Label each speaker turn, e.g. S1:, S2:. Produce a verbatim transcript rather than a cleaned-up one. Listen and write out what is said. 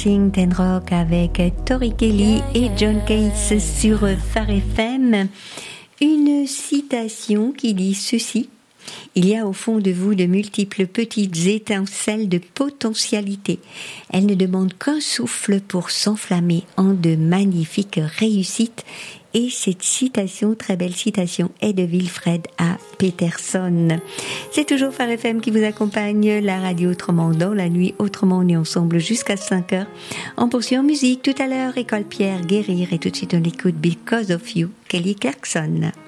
S1: Dancing Ten Rock avec Tori Kelly et John Case sur Phare F M. Une citation qui dit ceci: il y a au fond de vous de multiples petites étincelles de potentialité. Elles ne demandent qu'un souffle pour s'enflammer en de magnifiques réussites. Et cette citation, très belle citation, est de Wilfred A. Peterson. C'est toujours Phare F M qui vous accompagne, la radio autrement dans la nuit. Autrement, on est ensemble jusqu'à cinq heures. On poursuit en musique tout à l'heure, École Pierre, Guérir. Et tout de suite, on écoute Because of You, Kelly Clarkson.